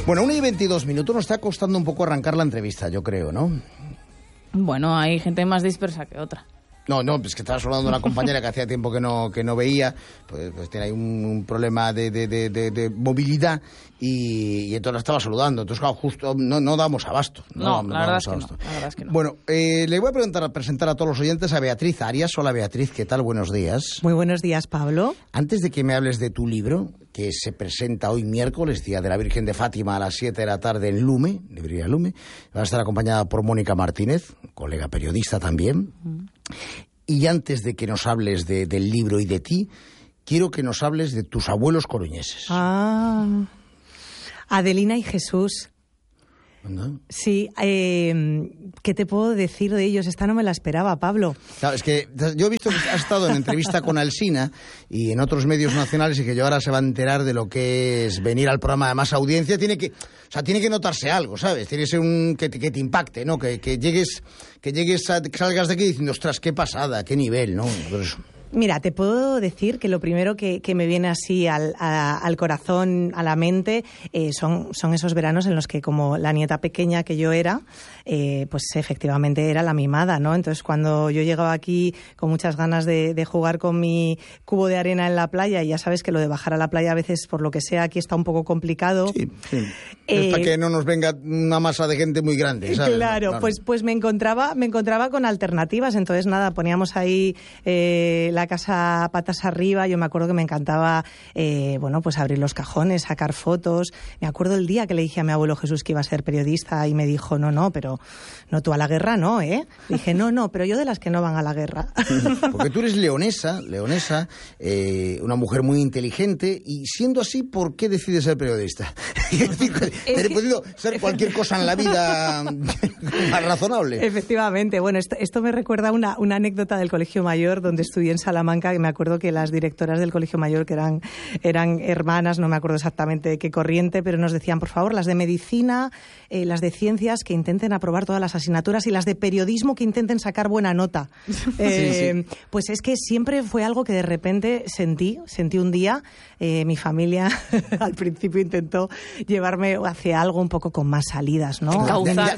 Bueno, 1:22, nos está costando un poco arrancar la entrevista, yo creo, ¿no? Bueno, hay gente más dispersa que otra. No, es que estaba hablando de una compañera que hacía tiempo que no veía, pues tiene ahí un problema de movilidad y entonces la estaba saludando. Entonces, claro, justo no damos abasto. La verdad es que no. Bueno, le voy a presentar a todos los oyentes a Beatriz Arias. Hola, Beatriz, ¿qué tal? Buenos días. Muy buenos días, Pablo. Antes de que me hables de tu libro, que se presenta hoy miércoles, Día de la Virgen de Fátima, a las 7 de la tarde en Lume, librería Lume, va a estar acompañada por Mónica Martínez, colega periodista también. Y antes de que nos hables del libro y de ti, quiero que nos hables de tus abuelos coruñeses. Adelina y Jesús. ¿No? Sí, ¿qué te puedo decir de ellos? Esta no me la esperaba, Pablo. Claro, es que yo he visto que has estado en entrevista con Alsina y en otros medios nacionales y que yo ahora se va a enterar de lo que es venir al programa de más audiencia. Tiene que notarse algo, ¿sabes? Tiene que ser que te impacte, ¿no? Que salgas de aquí diciendo, ostras, qué pasada, qué nivel, ¿no? Por eso. Mira, te puedo decir que lo primero que me viene así al corazón, a la mente, son esos veranos en los que, como la nieta pequeña que yo era, pues efectivamente era la mimada, ¿no? Entonces, cuando yo llegaba aquí con muchas ganas de jugar con mi cubo de arena en la playa, y ya sabes que lo de bajar a la playa a veces, por lo que sea, aquí está un poco complicado. Sí. Es para que no nos venga una masa de gente muy grande, ¿sabes? Claro. Pues me encontraba con alternativas. Entonces, nada, poníamos ahí la casa patas arriba. Yo me acuerdo que me encantaba pues abrir los cajones, sacar fotos. Me acuerdo el día que le dije a mi abuelo Jesús que iba a ser periodista y me dijo, no, pero no tú a la guerra, ¿no? Le dije, no, pero yo de las que no van a la guerra. Porque tú eres leonesa, una mujer muy inteligente, y siendo así, ¿por qué decides ser periodista? He podido ser cualquier cosa en la vida más razonable. Efectivamente. Bueno, esto me recuerda una anécdota del Colegio Mayor, donde estudié en Salamanca, que me acuerdo que las directoras del Colegio Mayor, que eran hermanas, no me acuerdo exactamente de qué corriente, pero nos decían, por favor, las de medicina, las de ciencias, que intenten aprobar todas las asignaturas, y las de periodismo, que intenten sacar buena nota. Sí. Pues es que siempre fue algo que de repente sentí un día. Mi familia al principio intentó llevarme hacia algo un poco con más salidas, ¿no?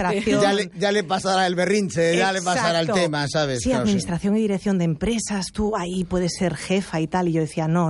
Ya le pasará el berrinche, ya le pasará el tema, ¿sabes? Sí, claro, administración y dirección de empresas, tú ahí puedes ser jefa y tal. Y yo decía, no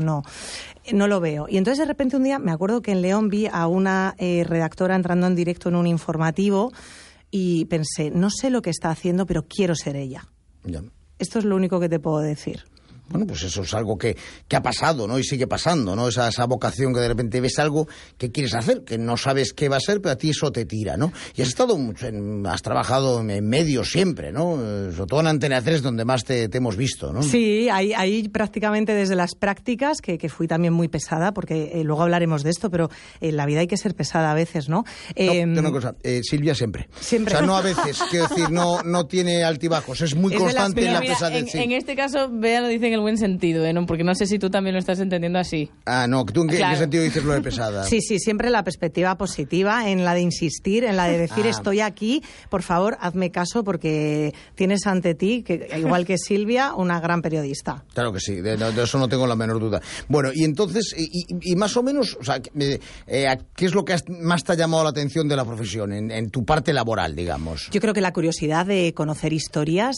lo veo. Y entonces de repente un día, me acuerdo que en León vi a una redactora entrando en directo en un informativo y pensé, no sé lo que está haciendo, pero quiero ser ella. Ya. Esto es lo único que te puedo decir. Bueno, pues eso es algo que ha pasado, ¿no? Y sigue pasando, ¿no? Esa vocación que de repente ves algo que quieres hacer, que no sabes qué va a ser, pero a ti eso te tira, ¿no? Y has trabajado en medios siempre, ¿no? Sobre todo en Antena 3, donde más te hemos visto, ¿no? Sí, ahí prácticamente desde las prácticas, que fui también muy pesada, porque luego hablaremos de esto, pero en la vida hay que ser pesada a veces, ¿no? Una cosa, Silvia siempre. Siempre. O sea, no a veces, quiero decir, no tiene altibajos, es muy constante en la pesadez. En este caso, Bea lo dice en el buen sentido, ¿no? Porque no sé si tú también lo estás entendiendo así. No, ¿tú en qué sentido dices lo de pesada? Sí, siempre la perspectiva positiva, en la de insistir, en la de decir estoy aquí, por favor, hazme caso, porque tienes ante ti, que igual que Silvia, una gran periodista. Claro que sí, de eso no tengo la menor duda. Bueno, y entonces, y más o menos, o sea, ¿qué es lo que más te ha llamado la atención de la profesión, en tu parte laboral, digamos? Yo creo que la curiosidad de conocer historias,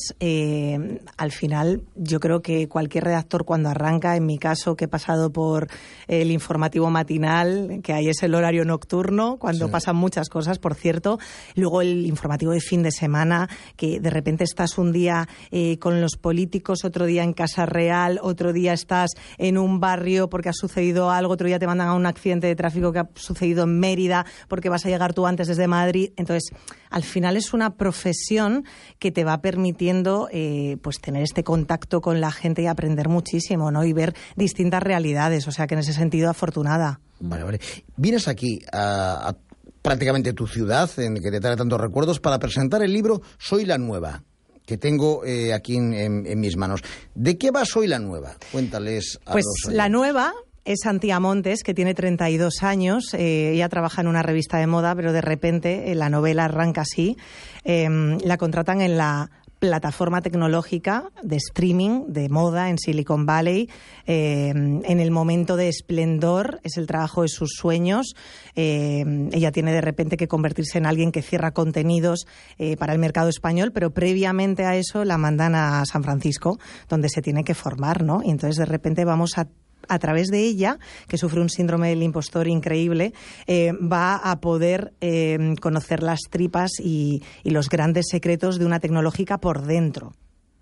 al final, yo creo que cualquier redactor cuando arranca, en mi caso, que he pasado por el informativo matinal, que ahí es el horario nocturno, cuando pasan muchas cosas, por cierto, luego el informativo de fin de semana, que de repente estás un día con los políticos, otro día en Casa Real, otro día estás en un barrio porque ha sucedido algo, otro día te mandan a un accidente de tráfico que ha sucedido en Mérida porque vas a llegar tú antes desde Madrid. Entonces, al final es una profesión que te va permitiendo pues tener este contacto con la gente y aprender muchísimo, ¿no? Y ver distintas realidades, o sea que en ese sentido afortunada. Vale. Vienes aquí a prácticamente tu ciudad, en que te trae tantos recuerdos, para presentar el libro Soy la Nueva, que tengo aquí en mis manos. ¿De qué va Soy la Nueva? Cuéntales a los oyentes. Pues La Nueva es Antía Montes, que tiene 32 años. Ella trabaja en una revista de moda, pero de repente la novela arranca así. La contratan en la plataforma tecnológica de streaming, de moda en Silicon Valley, en el momento de esplendor, es el trabajo de sus sueños. Ella tiene de repente que convertirse en alguien que cierra contenidos para el mercado español, pero previamente a eso la mandan a San Francisco, donde se tiene que formar, ¿no? Y entonces de repente vamos a través de ella, que sufre un síndrome del impostor increíble, va a poder conocer las tripas y los grandes secretos de una tecnológica por dentro.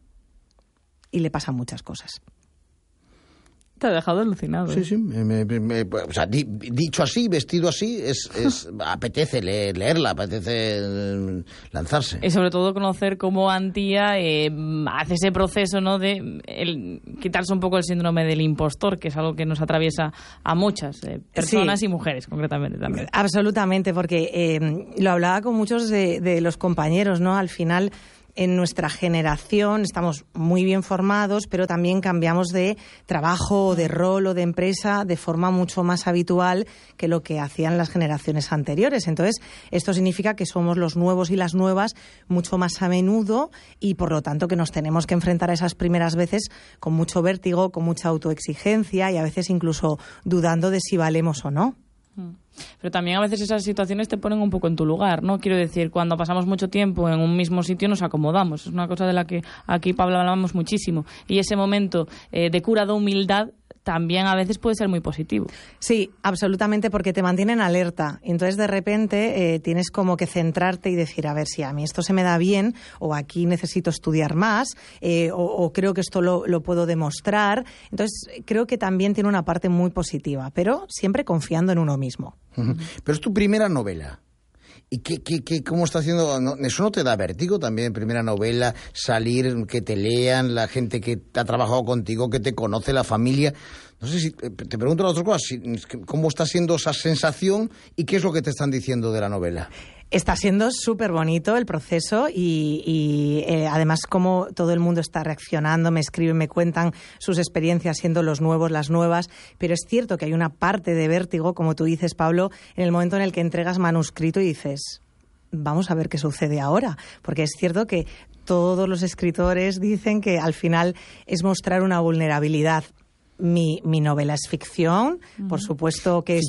Y le pasan muchas cosas. Te ha dejado alucinado. Sí, sí. O sea, dicho así, vestido así, apetece leerla, apetece lanzarse. Y sobre todo conocer cómo Antía hace ese proceso, ¿no?, de quitarse un poco el síndrome del impostor, que es algo que nos atraviesa a muchas personas, sí, y mujeres, concretamente también. Absolutamente, porque lo hablaba con muchos de los compañeros, ¿no? Al final, en nuestra generación estamos muy bien formados, pero también cambiamos de trabajo, de rol o de empresa de forma mucho más habitual que lo que hacían las generaciones anteriores. Entonces, esto significa que somos los nuevos y las nuevas mucho más a menudo y, por lo tanto, que nos tenemos que enfrentar a esas primeras veces con mucho vértigo, con mucha autoexigencia y a veces incluso dudando de si valemos o no. Pero también a veces esas situaciones te ponen un poco en tu lugar, ¿no? Quiero decir, cuando pasamos mucho tiempo en un mismo sitio nos acomodamos. Es una cosa de la que aquí, Pablo, hablamos muchísimo. Y ese momento de cura de humildad también a veces puede ser muy positivo. Sí, absolutamente, porque te mantienen alerta. Entonces, de repente, tienes como que centrarte y decir, a ver, si a mí esto se me da bien, o aquí necesito estudiar más, o creo que esto lo puedo demostrar. Entonces, creo que también tiene una parte muy positiva, pero siempre confiando en uno mismo. Pero es tu primera novela. ¿Y cómo está haciendo? ¿Eso no te da vértigo también, primera novela, salir, que te lean, la gente que ha trabajado contigo, que te conoce, la familia? No sé si te pregunto las otras cosas, ¿cómo está siendo esa sensación y qué es lo que te están diciendo de la novela? Está siendo súper bonito el proceso y además cómo todo el mundo está reaccionando, me escriben, me cuentan sus experiencias siendo los nuevos, las nuevas, pero es cierto que hay una parte de vértigo, como tú dices, Pablo, en el momento en el que entregas manuscrito y dices, vamos a ver qué sucede ahora, porque es cierto que todos los escritores dicen que al final es mostrar una vulnerabilidad. Mi novela es ficción, por supuesto que es...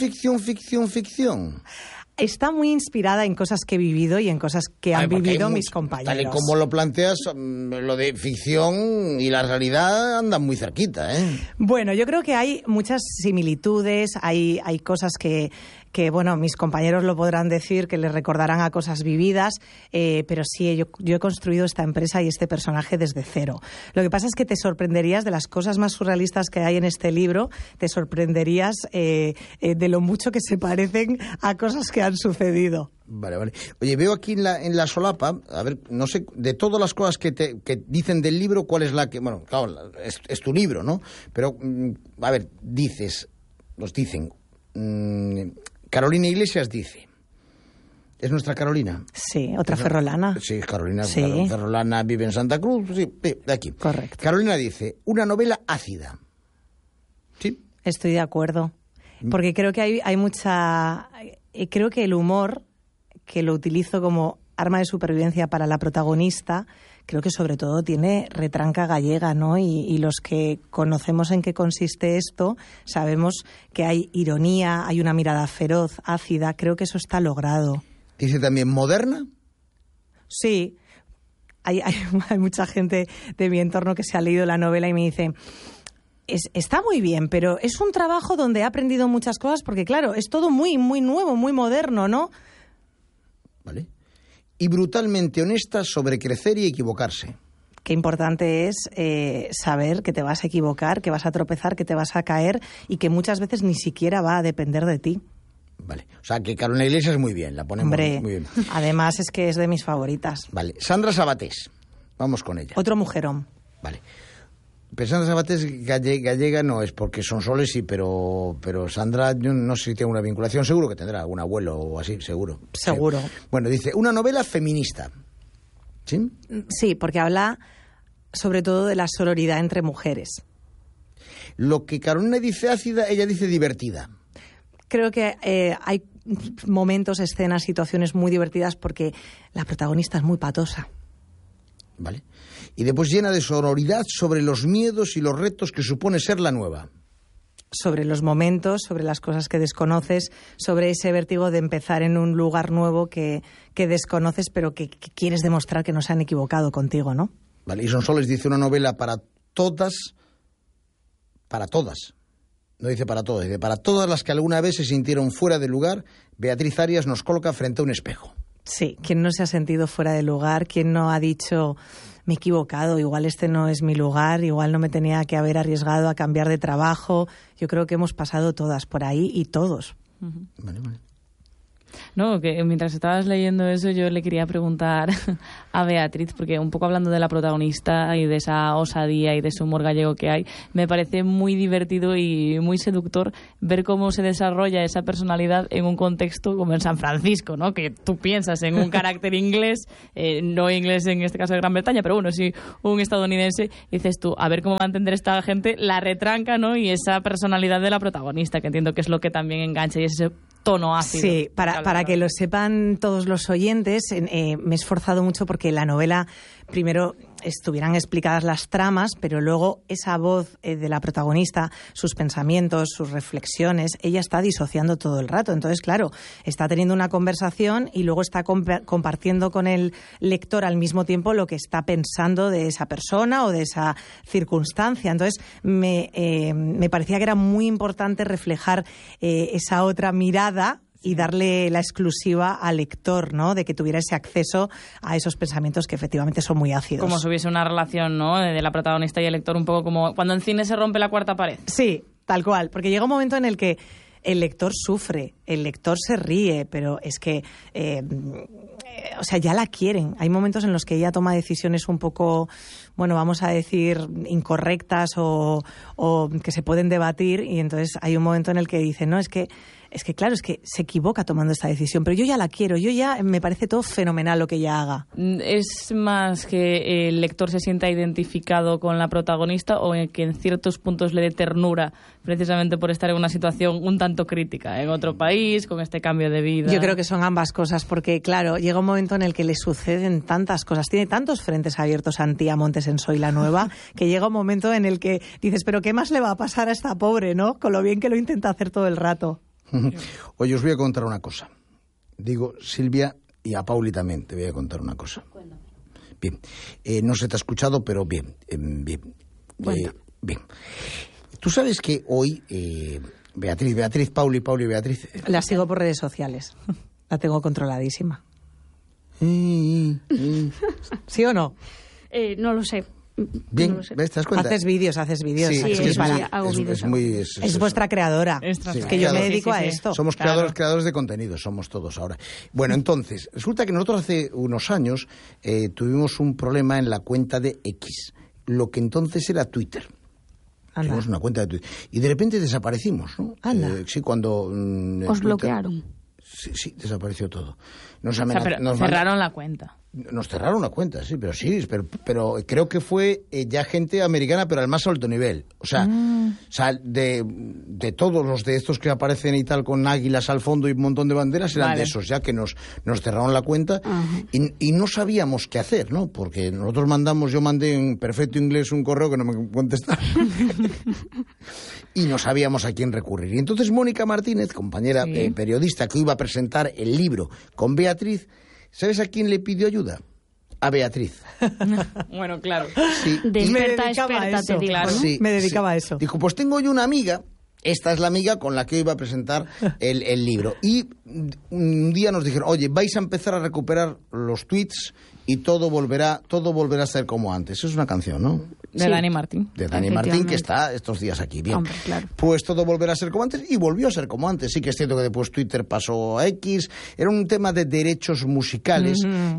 Ficción. Está muy inspirada en cosas que he vivido y en cosas que han vivido mis compañeros. Tal y como lo planteas, lo de ficción y la realidad andan muy cerquita, ¿eh? Bueno, yo creo que hay muchas similitudes, hay cosas que bueno, mis compañeros lo podrán decir, que les recordarán a cosas vividas, pero sí, yo he construido esta empresa y este personaje desde cero. Lo que pasa es que te sorprenderías de las cosas más surrealistas que hay en este libro, te sorprenderías de lo mucho que se parecen a cosas que han sucedido. Vale. Oye, veo aquí en la solapa, a ver, no sé, de todas las cosas que dicen del libro, ¿cuál es la que...? Bueno, claro, es tu libro, ¿no? Pero, a ver, nos dicen... Carolina Iglesias dice, ¿es nuestra Carolina? Sí, otra ferrolana. Sí, Carolina, sí. Ferrolana, vive en Santa Cruz, sí, de aquí. Correcto. Carolina dice, una novela ácida. ¿Sí? Estoy de acuerdo, porque creo que hay mucha... Creo que el humor, que lo utilizo como arma de supervivencia para la protagonista, creo que sobre todo tiene retranca gallega, ¿no? Y los que conocemos en qué consiste esto, sabemos que hay ironía, hay una mirada feroz, ácida, creo que eso está logrado. ¿Dice también moderna? Sí, hay mucha gente de mi entorno que se ha leído la novela y me dice... Está muy bien, pero es un trabajo donde he aprendido muchas cosas porque, claro, es todo muy, muy nuevo, muy moderno, ¿no? Vale. Y brutalmente honesta sobre crecer y equivocarse. Qué importante es saber que te vas a equivocar, que vas a tropezar, que te vas a caer y que muchas veces ni siquiera va a depender de ti. Vale, o sea que Carolina Iglesias muy bien, la ponemos muy bien. Además es que es de mis favoritas. Vale, Sandra Sabatés, vamos con ella. Otro mujerón. Vale. Pero Sandra Sabatés gallega no es porque son soles, sí, pero Sandra, yo no sé si tiene una vinculación, seguro que tendrá algún abuelo o así, seguro. Seguro. Sí. Bueno, dice, una novela feminista. ¿Sí? Sí, porque habla sobre todo de la sororidad entre mujeres. Lo que Carolina dice ácida, ella dice divertida. Creo que hay momentos, escenas, situaciones muy divertidas porque la protagonista es muy patosa. ¿vale? Y después llena de sonoridad sobre los miedos y los retos que supone ser la nueva. Sobre los momentos, sobre las cosas que desconoces, sobre ese vértigo de empezar en un lugar nuevo que desconoces, pero que quieres demostrar que no se han equivocado contigo, ¿no? Vale, y Sonsoles dice una novela para todas, no dice para todas, dice para todas las que alguna vez se sintieron fuera de lugar. Beatriz Arias nos coloca frente a un espejo. Sí, ¿quién no se ha sentido fuera de lugar? ¿Quién no ha dicho, me he equivocado, igual este no es mi lugar, igual no me tenía que haber arriesgado a cambiar de trabajo? Yo creo que hemos pasado todas por ahí y todos. Vale. No, que mientras estabas leyendo eso yo le quería preguntar a Beatriz, porque un poco hablando de la protagonista y de esa osadía y de ese humor gallego que hay, me parece muy divertido y muy seductor ver cómo se desarrolla esa personalidad en un contexto como en San Francisco, ¿no? Que tú piensas en un carácter inglés, no inglés en este caso de Gran Bretaña, pero bueno, sí un estadounidense, y dices tú, a ver cómo va a entender esta gente la retranca, ¿no? Y esa personalidad de la protagonista, que entiendo que es lo que también engancha, y es ese tono ácido. Sí, para que lo sepan todos los oyentes, me he esforzado mucho porque la novela, primero, estuvieran explicadas las tramas, pero luego esa voz de la protagonista, sus pensamientos, sus reflexiones, ella está disociando todo el rato. Entonces, claro, está teniendo una conversación y luego está compartiendo con el lector al mismo tiempo lo que está pensando de esa persona o de esa circunstancia. Entonces, me parecía que era muy importante reflejar esa otra mirada y darle la exclusiva al lector, ¿no? De que tuviera ese acceso a esos pensamientos que efectivamente son muy ácidos. Como si hubiese una relación, ¿no?, de la protagonista y el lector, un poco como cuando en cine se rompe la cuarta pared. Sí, tal cual, porque llega un momento en el que el lector sufre, el lector se ríe, pero es que, o sea, ya la quieren. Hay momentos en los que ella toma decisiones un poco, bueno, vamos a decir, incorrectas o que se pueden debatir, y entonces hay un momento en el que dice, no, es que claro, es que se equivoca tomando esta decisión, pero yo ya la quiero, yo ya me parece todo fenomenal lo que ella haga. ¿Es más que el lector se sienta identificado con la protagonista o que en ciertos puntos le dé ternura precisamente por estar en una situación un tanto crítica en otro país, con este cambio de vida? Yo creo que son ambas cosas, porque claro, llega un momento en el que le suceden tantas cosas, tiene tantos frentes abiertos Antía Montes en Soy la Nueva, que llega un momento en el que dices, pero ¿qué más le va a pasar a esta pobre, no? Con lo bien que lo intenta hacer todo el rato. Oye, os voy a contar una cosa. Digo, Silvia, y a Pauli también te voy a contar una cosa. Bien, no se te ha escuchado, pero bien. Bien. Tú sabes que hoy, Beatriz, Pauli, Beatriz... La sigo por redes sociales. La tengo controladísima. ¿Sí o no? No lo sé. Bien, no sé. ¿ves? ¿Te das cuenta? Haces vídeos. Sí, Aquí es hago vídeos. es vuestra creadora. Es que yo me dedico a sí. esto. Somos creadores de contenido, somos todos ahora. Bueno, entonces, resulta que nosotros hace unos años tuvimos un problema en la cuenta de X, lo que entonces era Twitter. Tuvimos una cuenta de Twitter. Y de repente desaparecimos, ¿no? Sí, cuando... Os bloquearon. Sí, desapareció todo. Cerraron la cuenta. Nos cerraron la cuenta, sí, pero creo que fue ya gente americana, pero al más alto nivel. O sea, de todos los de estos que aparecen y tal con águilas al fondo y un montón de banderas, eran de esos ya que nos cerraron la cuenta y no sabíamos qué hacer, ¿no? Porque yo mandé en perfecto inglés un correo que no me contestaron y no sabíamos a quién recurrir. Y entonces Mónica Martínez, compañera periodista que iba a presentar el libro con Beatriz, ¿sabes a quién le pidió ayuda? A Beatriz. Bueno, claro. Sí. De experta, te digo. Claro. Sí, me dedicaba a eso. Dijo, pues tengo yo una amiga, esta es la amiga con la que iba a presentar el libro. Y un día nos dijeron, oye, vais a empezar a recuperar los tweets y todo volverá a ser como antes. Es una canción, ¿no? De Dani Martín. De Dani Martín, que está estos días aquí. Bien. Hombre, claro. Pues todo volverá a ser como antes, y volvió a ser como antes. Sí que es cierto que después Twitter pasó a X. Era un tema de derechos musicales.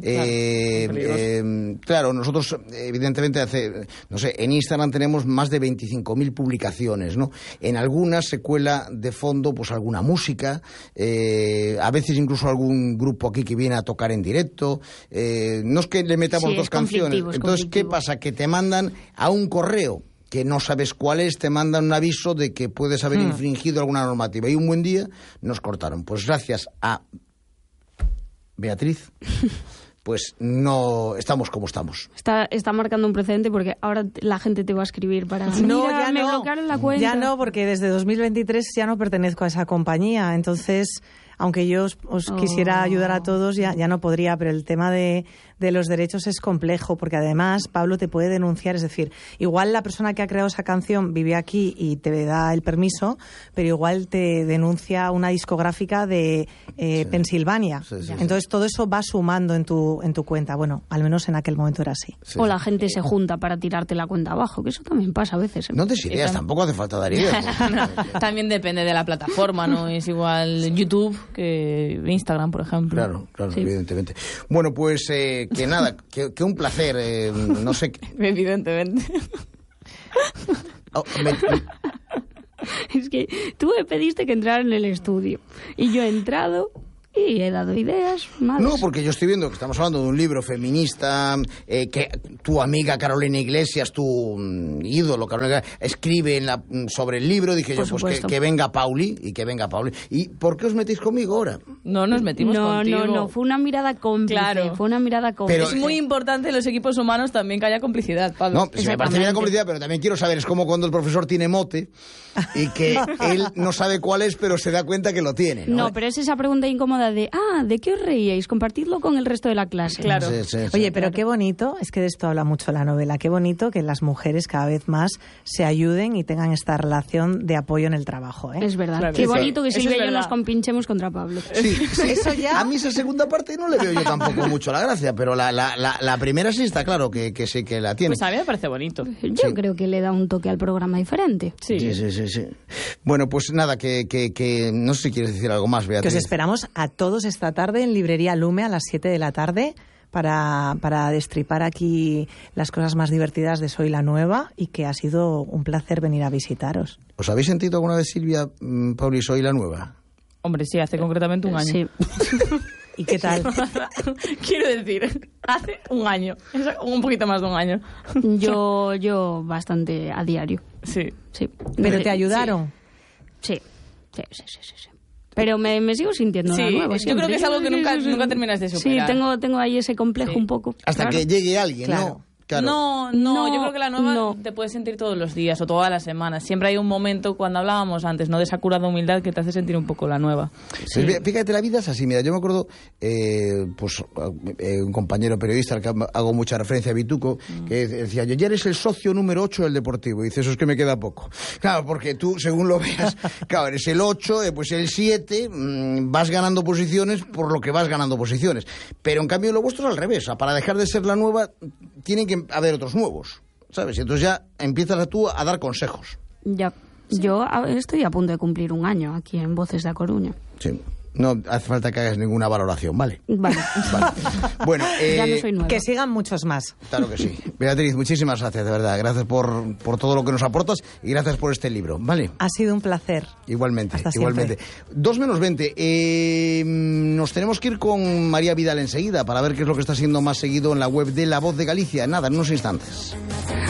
Claro, nosotros, evidentemente, en Instagram tenemos más de 25.000 publicaciones, ¿no? En algunas se cuela de fondo pues alguna música, a veces incluso algún grupo aquí que viene a tocar en directo. No es que le metamos dos canciones. Entonces, ¿qué pasa? Que te mandan a un correo que no sabes cuál es, te mandan un aviso de que puedes haber infringido alguna normativa. Y un buen día nos cortaron. Pues gracias a Beatriz pues no estamos como estamos. Está marcando un precedente porque ahora la gente te va a escribir para... No, Mira, ya me no. bloquearon la cuenta. Ya no, porque desde 2023 ya no pertenezco a esa compañía. Entonces, aunque yo os quisiera ayudar a todos, ya no podría. Pero el tema de los derechos es complejo, porque además Pablo te puede denunciar. Es decir, igual la persona que ha creado esa canción vive aquí y te da el permiso, pero igual te denuncia una discográfica de Pensilvania. Sí, sí, Entonces todo eso va sumando en tu cuenta. Bueno, al menos en aquel momento era así. O la gente se junta para tirarte la cuenta abajo, que eso también pasa a veces. No des ideas, tampoco hace falta dar ideas. También depende de la plataforma, ¿no? Es igual YouTube que Instagram, por ejemplo. Claro, Sí. evidentemente. Bueno, pues que nada, que un placer, no sé... Evidentemente. Oh, Es que tú me pediste que entrara en el estudio y yo he entrado y he dado ideas. No, porque yo estoy viendo que estamos hablando de un libro feminista, que tu amiga Carolina Iglesias, tu ídolo Carolina, escribe sobre el libro. Dije yo, pues que venga Pauli. ¿Y por qué os metéis conmigo ahora? No nos metimos contigo. No, fue una mirada cómplice. Claro. Fue una mirada cómplice. Pero es muy importante en los equipos humanos también que haya complicidad, Pablo. No, si me parece bien la complicidad, pero también quiero saber, es como cuando el profesor tiene mote y que él no sabe cuál es, pero se da cuenta que lo tiene. No, pero es esa pregunta incómoda de, ¿de qué os reíais? Compartidlo con el resto de la clase. Claro. Sí. Oye, pero qué bonito, es que de esto habla mucho la novela, qué bonito que las mujeres cada vez más se ayuden y tengan esta relación de apoyo en el trabajo. Es verdad. Claro, qué eso- bonito que eso Silvia es y yo verdad. nos compinchemos contra Pablo. Sí, Eso ya- A mí esa segunda parte no le veo yo tampoco mucho la gracia, pero la primera sí está claro que sí que la tiene. Pues a mí me parece bonito. Yo creo que le da un toque al programa diferente. Sí. Sí. Bueno, pues nada, que no sé si quieres decir algo más, Que Beatriz. os esperamos a todos esta tarde en Librería Lume a las 7 de la tarde para destripar aquí las cosas más divertidas de Soy la Nueva, y que ha sido un placer venir a visitaros. ¿Os habéis sentido alguna vez, Silvia, Pauli y Soy la Nueva? Hombre, sí, hace concretamente un año. Sí. ¿Y qué tal? Quiero decir, hace un año. Un poquito más de un año. Yo bastante a diario. Sí. Sí. ¿Pero te ayudaron? Sí. Pero me sigo sintiendo Sí, la nueva. yo siempre. creo que es algo que nunca terminas de superar. Sí, tengo ahí ese complejo Sí. un poco. Hasta claro. que llegue alguien, Claro. ¿no? Claro. No, yo creo que la nueva no. te puedes sentir todos los días o todas las semanas. Siempre hay un momento, cuando hablábamos antes, ¿no?, de esa cura de humildad que te hace sentir un poco la nueva. Pues fíjate, la vida es así. Mira, yo me acuerdo, un compañero periodista al que hago mucha referencia, Bituco, que decía, yo ya eres el socio número 8 del Deportivo. Y dice, eso es que me queda poco. Claro, porque tú, según lo veas, claro, eres el 8, pues el 7, vas ganando posiciones por lo que vas ganando posiciones. Pero en cambio lo vuestro es al revés. O sea, para dejar de ser la nueva, tienen que haber otros nuevos, ¿sabes? Y entonces ya empiezas tú a dar consejos. Ya. Yo estoy a punto de cumplir un año aquí en Voces de A Coruña. Sí. No hace falta que hagas ninguna valoración, ¿vale? Vale. Bueno, Ya no soy nueva. Que sigan muchos más. claro que sí. Beatriz, muchísimas gracias, de verdad. Gracias por todo lo que nos aportas y gracias por este libro, ¿vale? Ha sido un placer. Igualmente, Hasta igualmente. 2 menos 20. Nos tenemos que ir con María Vidal enseguida para ver qué es lo que está siendo más seguido en la web de La Voz de Galicia. Nada, en unos instantes.